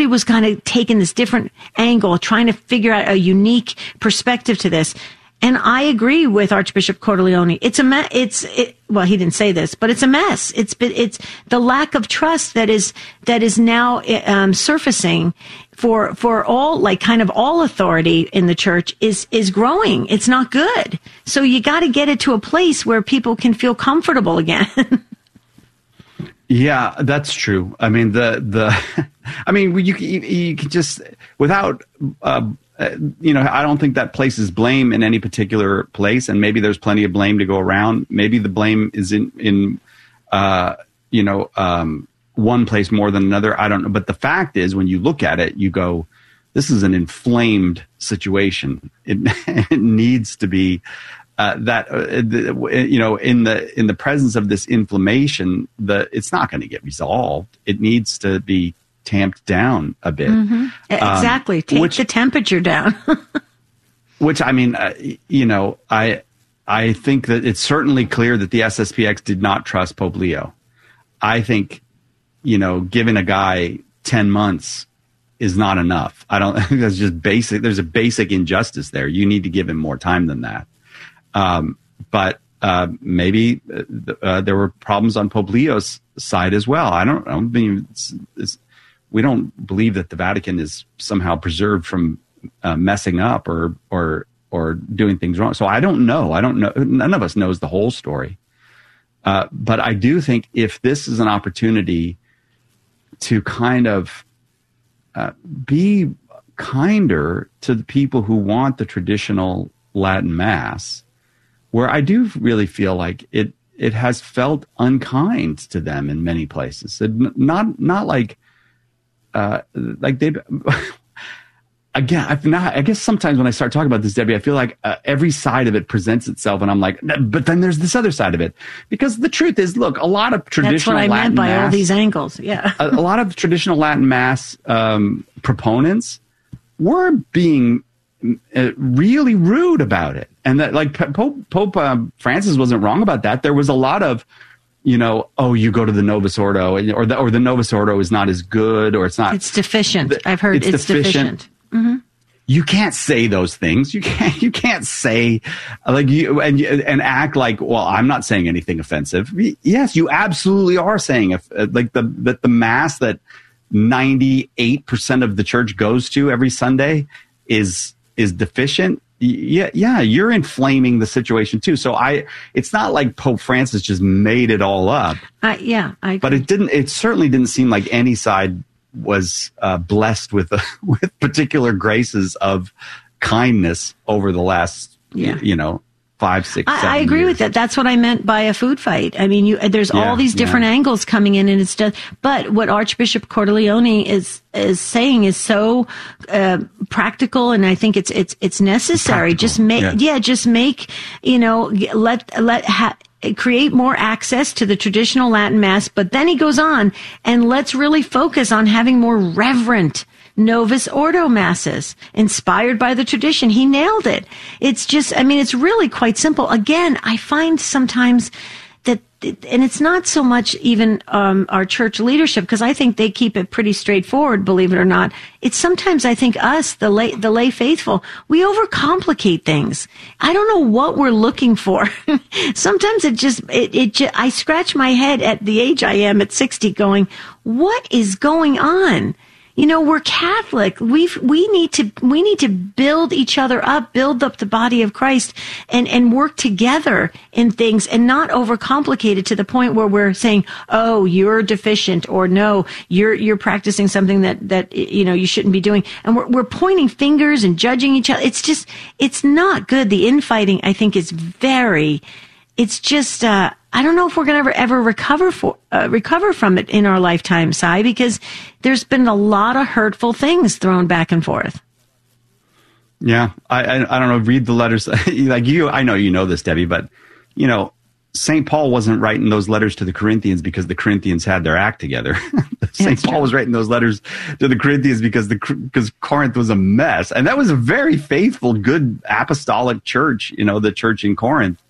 everybody was kind of taking this different angle, trying to figure out a unique perspective to this. And I agree with Archbishop Cordileone. It's a mess. Well, he didn't say this, but it's a mess. It's the lack of trust that is now surfacing for all, like kind of all authority in the church is growing. It's not good. So you got to get it to a place where people can feel comfortable again. Yeah, that's true. I mean, I mean, you can just without. I don't think that places blame in any particular place, and maybe there's plenty of blame to go around. Maybe the blame is in one place more than another. I don't know. But the fact is, when you look at it, you go, this is an inflamed situation. It needs to be in the presence of this inflammation, it's not going to get resolved. It needs to be tamped down a bit. Mm-hmm. Exactly. Take the temperature down. Which, I mean, I think that it's certainly clear that the SSPX did not trust Pope Leo. I think, giving a guy 10 months is not enough. I don't think that's just basic. There's a basic injustice there. You need to give him more time than that. But maybe there were problems on Pope Leo's side as well. I don't think we don't believe that the Vatican is somehow preserved from messing up or doing things wrong. So I don't know. None of us knows the whole story. But I do think if this is an opportunity to kind of be kinder to the people who want the traditional Latin Mass, where I do really feel like it has felt unkind to them in many places. Not like they. Again, I guess sometimes when I start talking about this, Debbie, I feel like every side of it presents itself, and I'm like, but then there's this other side of it. Because the truth is, look, a lot of traditional Latin Mass. That's what I meant by all these angles, yeah. a lot of traditional Latin Mass proponents were being really rude about it. And that, like, Pope Francis wasn't wrong about that. There was a lot of, you go to the Novus Ordo, or the Novus Ordo is not as good, or it's not. It's deficient. I've heard it's deficient. Mm-hmm. You can't say those things. You can't say like you and act like, well, I'm not saying anything offensive. Yes, you absolutely are saying like the Mass that 98% of the church goes to every Sunday is deficient. Yeah, you're inflaming the situation too. So it's not like Pope Francis just made it all up. But it certainly didn't seem like any side was blessed with particular graces of kindness over the last 5, 6, 7 I agree years. with that. That's what I meant by a food fight. I mean, there's all these different angles coming in, and it's just. But what Archbishop Cordileone is saying is so practical, and I think it's necessary. Create more access to the traditional Latin Mass. But then he goes on, and let's really focus on having more reverent Novus Ordo Masses inspired by the tradition. He nailed it. It's just, it's really quite simple. Again, I find sometimes that, and it's not so much even our church leadership, because I think they keep it pretty straightforward, believe it or not. It's sometimes, I think, us, the lay faithful, we overcomplicate things. I don't know what we're looking for. Sometimes I scratch my head at the age I am at 60 going, what is going on? We're Catholic. We need to build each other up, build up the body of Christ, and work together in things, and not overcomplicate it to the point where we're saying, oh, you're deficient, or no, you're practicing something that you shouldn't be doing. And we're pointing fingers and judging each other. It's not good. The infighting, I think, is it's just, I don't know if we're going to ever recover from it in our lifetime, Si, because there's been a lot of hurtful things thrown back and forth. Yeah, I don't know. Read the letters. Like you, I know you know this, Debbie, but St. Paul wasn't writing those letters to the Corinthians because the Corinthians had their act together. St. Paul was writing those letters to the Corinthians because Corinth was a mess, and that was a very faithful, good apostolic church. The church in Corinth.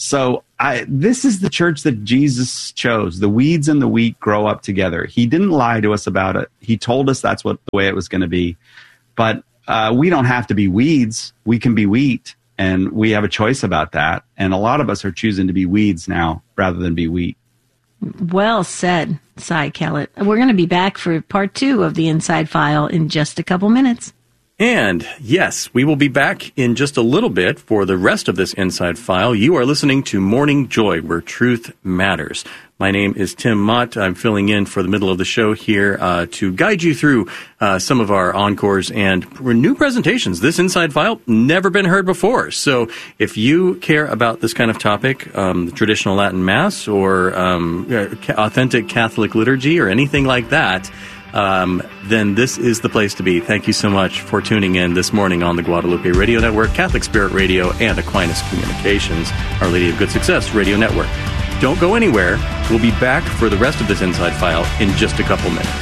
So this is the church that Jesus chose. The weeds and the wheat grow up together. He didn't lie to us about it. He told us that's the way it was going to be. But we don't have to be weeds. We can be wheat, and we have a choice about that. And a lot of us are choosing to be weeds now rather than be wheat. Well said, Cy Kellett. We're going to be back for part 2 of the Inside File in just a couple minutes. And yes, we will be back in just a little bit for the rest of this Inside File. You are listening to Morning Joy, where truth matters. My name is Tim Mott. I'm filling in for the middle of the show here to guide you through some of our encores and new presentations. This Inside File, never been heard before. So if you care about this kind of topic, the traditional Latin Mass or authentic Catholic liturgy or anything like that, then this is the place to be. Thank you so much for tuning in this morning on the Guadalupe Radio Network, Catholic Spirit Radio, and Aquinas Communications, Our Lady of Good Success Radio Network. Don't go anywhere. We'll be back for the rest of this Inside File in just a couple minutes.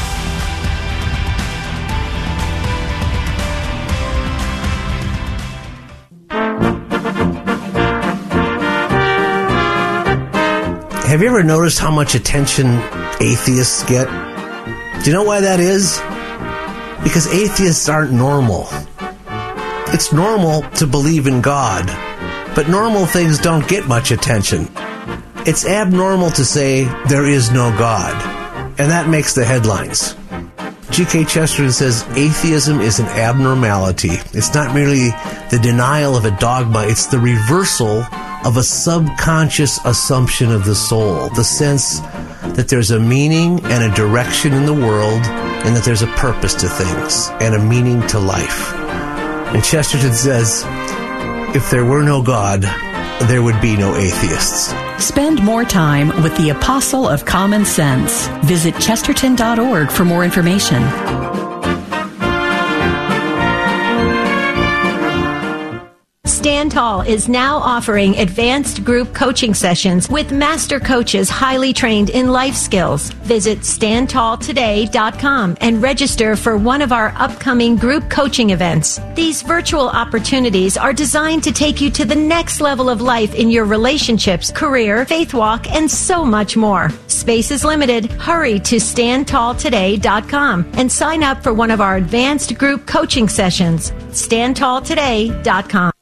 Have you ever noticed how much attention atheists get? Do you know why that is? Because atheists aren't normal. It's normal to believe in God, but normal things don't get much attention. It's abnormal to say there is no God, and that makes the headlines. G.K. Chesterton says atheism is an abnormality. It's not merely the denial of a dogma, it's the reversal of a subconscious assumption of the soul, the sense that there's a meaning and a direction in the world, and that there's a purpose to things and a meaning to life. And Chesterton says, if there were no God, there would be no atheists. Spend more time with the Apostle of Common Sense. Visit chesterton.org for more information. Stand Tall is now offering advanced group coaching sessions with master coaches highly trained in life skills. Visit standtalltoday.com and register for one of our upcoming group coaching events. These virtual opportunities are designed to take you to the next level of life in your relationships, career, faith walk, and so much more. Space is limited. Hurry to standtalltoday.com and sign up for one of our advanced group coaching sessions. standtalltoday.com.